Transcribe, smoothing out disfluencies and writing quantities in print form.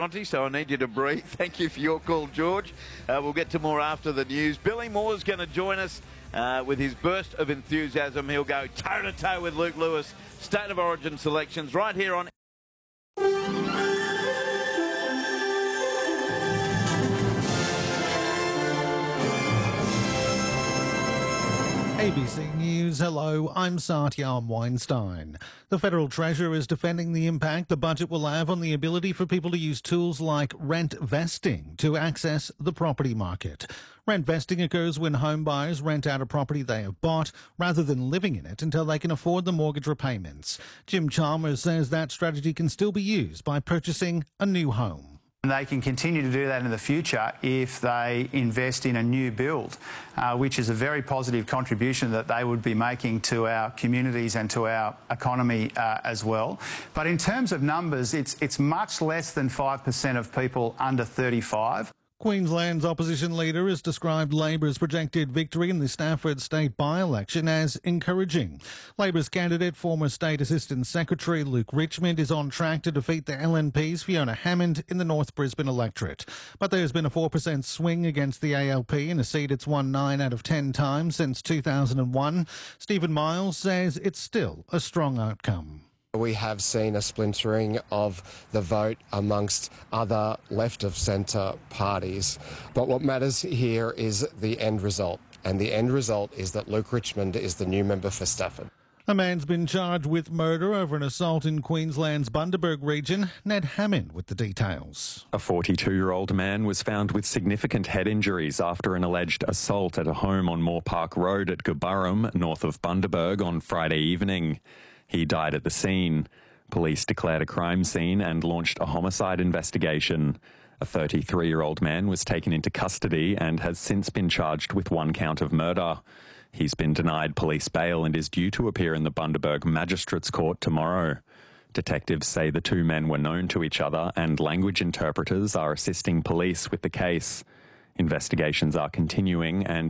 Bronte, so I need you to breathe. Thank you for your call, George. We'll get to more after the news. Billy Moore's going to join us with his burst of enthusiasm. He'll go toe-to-toe with Luke Lewis. State of Origin selections right here on ABC News, hello, I'm Satyam Weinstein. The Federal Treasurer is defending the impact the budget will have on the ability for people to use tools like rent vesting to access the property market. Rent vesting occurs when home buyers rent out a property they have bought rather than living in it until they can afford the mortgage repayments. Jim Chalmers says that strategy can still be used by purchasing a new home. They can continue to do that in the future if they invest in a new build, which is a very positive contribution that they would be making to our communities and to our economy as well. But in terms of numbers, it's much less than 5% of people under 35. Queensland's opposition leader has described Labor's projected victory in the Stafford state by-election as encouraging. Labor's candidate, former State Assistant Secretary Luke Richmond, is on track to defeat the LNP's Fiona Hammond in the North Brisbane electorate. But there's been a 4% swing against the ALP in a seat it's won 9 out of 10 times since 2001. Stephen Miles says it's still a strong outcome. We have seen a splintering of the vote amongst other left-of-centre parties. But what matters here is the end result. And the end result is that Luke Richmond is the new member for Stafford. A man's been charged with murder over an assault in Queensland's Bundaberg region. Ned Hammond with the details. A 42-year-old man was found with significant head injuries after an alleged assault at a home on Moore Park Road at Gurburrum, north of Bundaberg, on Friday evening. He died at the scene. Police declared a crime scene and launched a homicide investigation. A 33-year-old man was taken into custody and has since been charged with 1 count of murder. He's been denied police bail and is due to appear in the Bundaberg Magistrates Court tomorrow. Detectives say the two men were known to each other and language interpreters are assisting police with the case. Investigations are continuing and